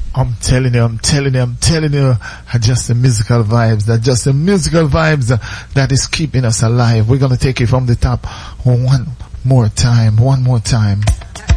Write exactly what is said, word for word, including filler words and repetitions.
I'm telling you, I'm telling you, I'm telling you, just the musical vibes, that just the musical vibes that is keeping us alive. We're gonna take it from the top one more time, one more time.